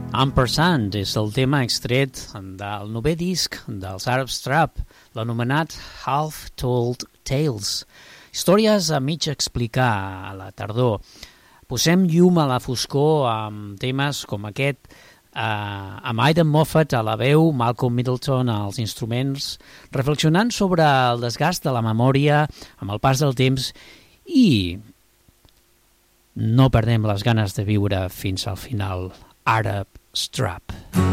Ampersand és el tema extret del 9è disc dels Arab Strap, l'anomenat Half-Told Tales. Històries a mig explicar a la tardor. Posem llum a la foscor amb temes com aquest, amb Aidan Moffat a la veu, Malcolm Middleton als instruments, reflexionant sobre el desgast de la memòria amb el pas del temps i no perdem les ganes de viure fins al final. Arab Strap.